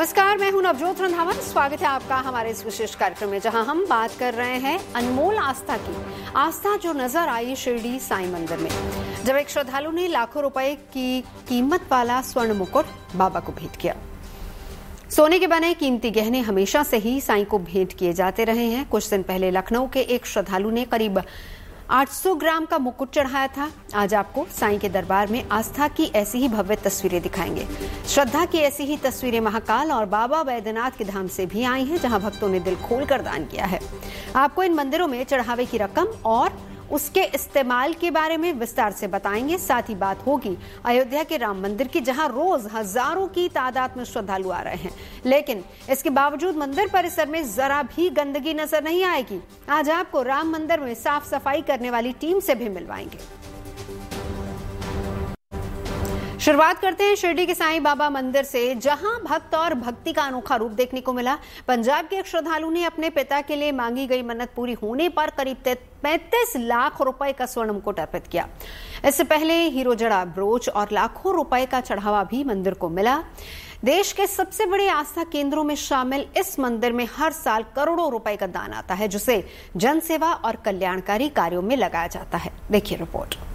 नमस्कार, मैं हूं नवजोत रंधावा। स्वागत है आपका हमारे इस विशेष कार्यक्रम में, जहां हम बात कर रहे हैं अनमोल आस्था की। आस्था जो नजर आई शिरडी साईं मंदिर में, जब एक श्रद्धालु ने लाखों रुपए की कीमत वाला स्वर्ण मुकुट बाबा को भेंट किया। सोने के बने कीमती गहने हमेशा से ही साईं को भेंट किए जाते रहे हैं। कुछ दिन पहले लखनऊ के एक श्रद्धालु ने करीब 800 ग्राम का मुकुट चढ़ाया था। आज आपको साईं के दरबार में आस्था की ऐसी ही भव्य तस्वीरें दिखाएंगे। श्रद्धा की ऐसी ही तस्वीरें महाकाल और बाबा बैद्यनाथ के धाम से भी आई हैं, जहां भक्तों ने दिल खोलकर दान किया है। आपको इन मंदिरों में चढ़ावे की रकम और उसके इस्तेमाल के बारे में विस्तार से बताएंगे। साथ ही बात होगी अयोध्या के राम मंदिर की, जहां रोज हजारों की तादाद में श्रद्धालु आ रहे हैं, लेकिन इसके बावजूद मंदिर परिसर में जरा भी गंदगी नजर नहीं आएगी। आज आपको राम मंदिर में साफ सफाई करने वाली टीम से भी मिलवाएंगे। शुरुआत करते हैं शिरडी के साईं बाबा मंदिर से, जहां भक्त और भक्ति का अनोखा रूप देखने को मिला। पंजाब के एक श्रद्धालु ने अपने पिता के लिए मांगी गई मन्नत पूरी होने पर करीब 35 लाख रुपए का स्वर्ण मुकुट अर्पित किया। इससे पहले हीरो जड़ा ब्रोच और लाखों रुपए का चढ़ावा भी मंदिर को मिला। देश के सबसे बड़े आस्था केंद्रों में शामिल इस मंदिर में हर साल करोड़ों रुपए का दान आता है, जिसे जनसेवा और कल्याणकारी कार्यों में लगाया जाता है। देखिए रिपोर्ट।